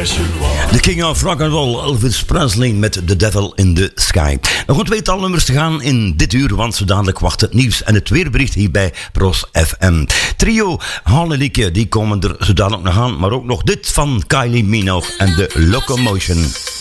The King of Rock and Roll, Elvis Presley met The Devil in the Sky. Nog een tweetal nummers te gaan in dit uur, want zo dadelijk wacht het nieuws en het weerbericht hier bij Pros FM. Trio Hallelieke, die komen er zo dadelijk nog aan, maar ook nog dit van Kylie Minogue en The Locomotion.